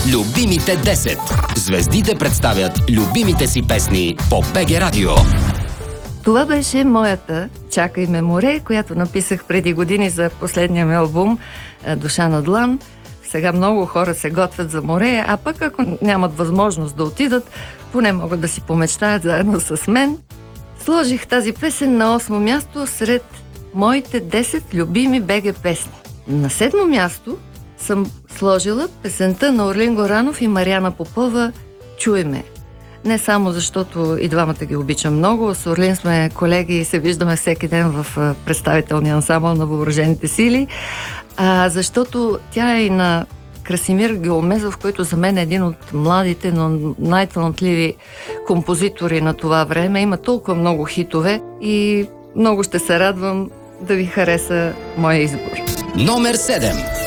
Любимите 10. Звездите представят любимите си песни по БГ Радио. Това беше моята "Чакай ме море", която написах преди години за последния ми албум "Душа на длан". Сега много хора се готвят за море, а пък ако нямат възможност да отидат, поне могат да си помечтаят заедно с мен. Сложих тази песен на 8-о място сред моите 10 любими БГ песни. На 7-о място съм сложила песента на Орлин Горанов и Мариана Попова "Чуй ме". Не само защото и двамата ги обичам много, с Орлин сме колеги и се виждаме всеки ден в представителния ансамбъл на въоръжените сили, а защото тя е и на Красимир Геомезов, който за мен е един от младите, но най-талантливи композитори на това време. Има толкова много хитове и много ще се радвам да ви хареса моя избор. Номер 7.